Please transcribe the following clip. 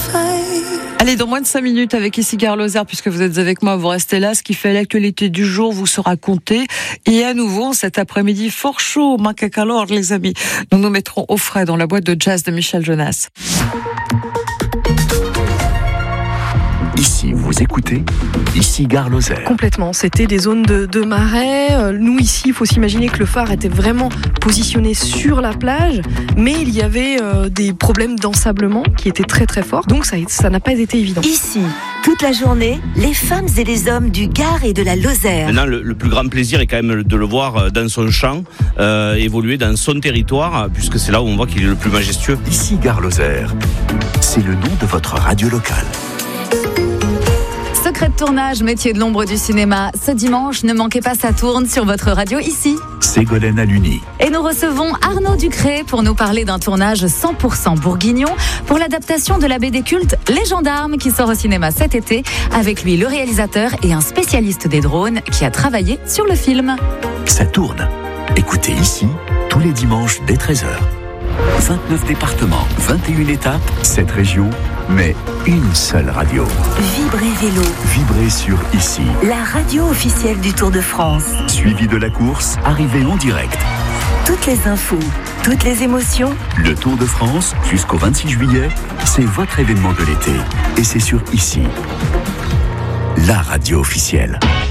Allez, dans moins de 5 minutes avec ici Gare Lozère, puisque vous êtes avec moi, vous restez là. Ce qui fait l'actualité du jour vous sera compté. Et à nouveau, cet après-midi, fort chaud, manque à calor, les amis. Nous nous mettrons au frais dans la boîte de jazz de Michel Jonas. Ici, vous écoutez, ici Gare Lozère. Complètement, c'était des zones de marais. Nous ici, il faut s'imaginer que le phare était vraiment positionné sur la plage, mais il y avait des problèmes d'ensablement qui étaient très très forts, donc ça n'a pas été évident. Ici, toute la journée, les femmes et les hommes du Gard et de la Lozère. Maintenant, le plus grand plaisir est quand même de le voir dans son champ, évoluer dans son territoire, puisque c'est là où on voit qu'il est le plus majestueux. Ici Gare Lozère, c'est le nom de votre radio locale. Secret de tournage, métier de l'ombre du cinéma. Ce dimanche, ne manquez pas, ça tourne sur votre radio ici. Ségolène Aluni. Et nous recevons Arnaud Ducré pour nous parler d'un tournage 100% bourguignon pour l'adaptation de la BD culte Les Gendarmes qui sort au cinéma cet été. Avec lui, le réalisateur et un spécialiste des drones qui a travaillé sur le film. Ça tourne. Écoutez ici, tous les dimanches dès 13h. 29 départements, 21 étapes, 7 régions, mais une seule radio. Vibrez Vélo. Vibrez sur ici. La radio officielle du Tour de France. Suivi de la course, arrivée en direct. Toutes les infos, toutes les émotions. Le Tour de France, jusqu'au 26 juillet, c'est votre événement de l'été. Et c'est sur ici. La radio officielle.